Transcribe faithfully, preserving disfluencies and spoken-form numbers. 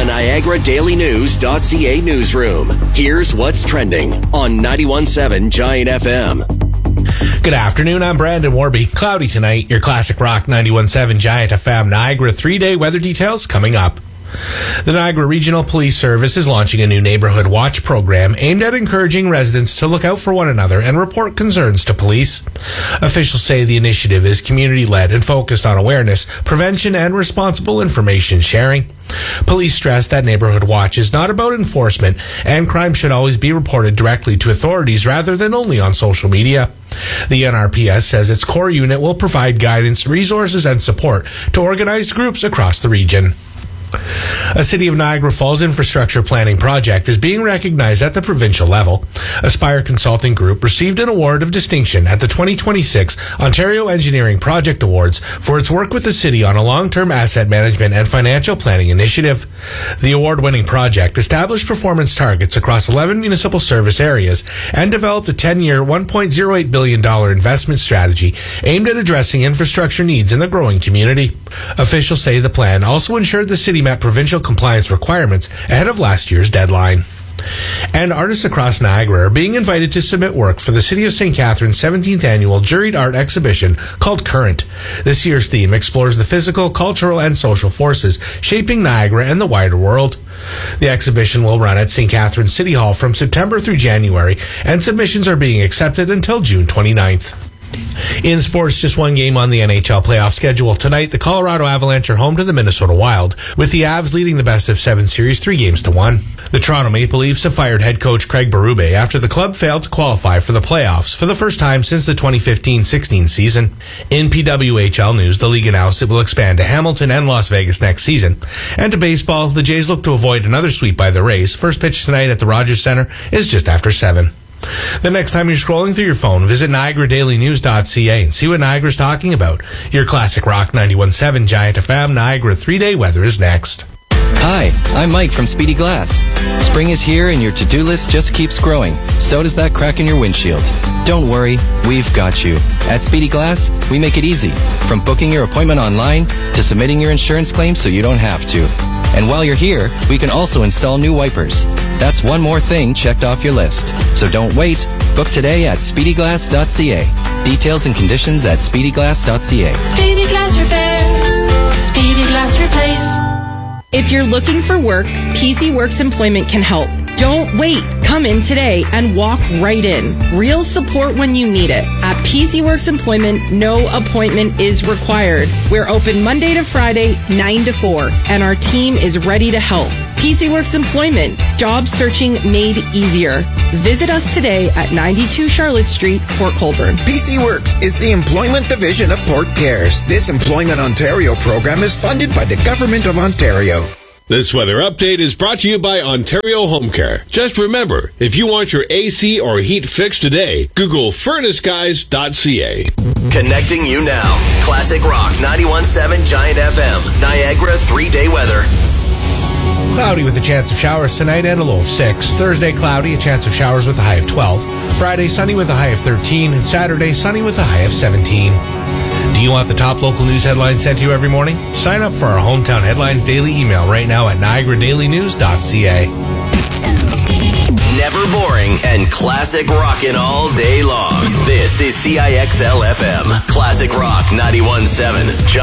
Niagara Daily News dot C A newsroom. Here's what's trending on ninety-one point seven Giant F M. Good afternoon, I'm Brandon Warby. Cloudy tonight, your Classic Rock ninety-one point seven Giant F M Niagara three-day weather details coming up. The Niagara Regional Police Service is launching a new Neighborhood Watch program aimed at encouraging residents to look out for one another and report concerns to police. Officials say the initiative is community-led and focused on awareness, prevention, and responsible information sharing. Police stress that Neighborhood Watch is not about enforcement, and crime should always be reported directly to authorities rather than only on social media. The N R P S says its core unit will provide guidance, resources, and support to organized groups across the region. A City of Niagara Falls infrastructure planning project is being recognized at the provincial level. Aspire Consulting Group received an award of distinction at the twenty twenty-six Ontario Engineering Project Awards for its work with the city on a long-term asset management and financial planning initiative. The award-winning project established performance targets across eleven municipal service areas and developed a ten-year, one point oh eight billion dollars investment strategy aimed at addressing infrastructure needs in the growing community. Officials say the plan also ensured the city met provincial compliance requirements ahead of last year's deadline. And artists across Niagara are being invited to submit work for the City of Saint Catharines' seventeenth annual Juried Art exhibition called Current. This year's theme explores the physical, cultural, and social forces shaping Niagara and the wider world. The exhibition will run at Saint Catharines City Hall from September through January, and submissions are being accepted until June twenty-ninth. In sports, just one game on the N H L playoff schedule. Tonight, the Colorado Avalanche are home to the Minnesota Wild, with the Avs leading the best of seven series three games to one. The Toronto Maple Leafs have fired head coach Craig Berube after the club failed to qualify for the playoffs for the first time since the twenty fifteen sixteen season. In P W H L news, the league announced it will expand to Hamilton and Las Vegas next season. And to baseball, the Jays look to avoid another sweep by the Rays. First pitch tonight at the Rogers Center is just after seven. The next time you're scrolling through your phone, visit Niagara Daily News dot C A and see what Niagara's talking about. Your Classic Rock ninety-one point seven Giant F M Niagara three-day weather is next. Hi, I'm Mike from Speedy Glass. Spring is here and your to-do list just keeps growing. So does that crack in your windshield. Don't worry, we've got you. At Speedy Glass, we make it easy. From booking your appointment online to submitting your insurance claim so you don't have to. And while you're here, we can also install new wipers. That's one more thing checked off your list. So don't wait. Book today at Speedy Glass dot C A. Details and conditions at Speedy Glass dot C A. Speedy Glass Repair. Speedy Glass Replace. If you're looking for work, P C Works Employment can help. Don't wait. Come in today and walk right in. Real support when you need it. At P C Works Employment, no appointment is required. We're open Monday to Friday, nine to four, and our team is ready to help. P C Works Employment, job searching made easier. Visit us today at ninety-two Charlotte Street, Port Colborne. P C Works is the employment division of Port Cares. This Employment Ontario program is funded by the Government of Ontario. This weather update is brought to you by Ontario Home Care. Just remember, if you want your A C or heat fixed today, Google furnace guys dot C A. Connecting you now. Classic Rock ninety-one point seven Giant F M Niagara three-day weather. Cloudy with a chance of showers tonight and a low of six. Thursday, cloudy, a chance of showers with a high of twelve. Friday, sunny with a high of thirteen. And Saturday, sunny with a high of seventeen. Do you want the top local news headlines sent to you every morning? Sign up for our Hometown Headlines daily email right now at Niagara Daily News dot C A. Never boring and classic rockin' all day long. This is C I X L F M. Classic Rock ninety-one point seven.